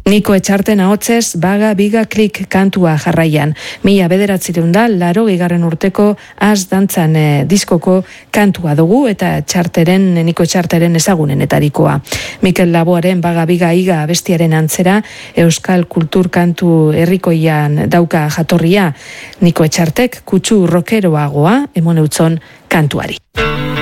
Niko Etxarten ahotsez Baga Biga Klik kantua jarraian. 1980 urteko Az dantzan diskoko kantua dugu eta Niko Etxarteren ezagunenetarikoa. Mikel Laboaren Baga Biga Iga abestiaren antzera euskal kultur kantu herrikoian dauka jatorria. Niko Etxartek kutsu rockeroagoa emon eutzon kantuari.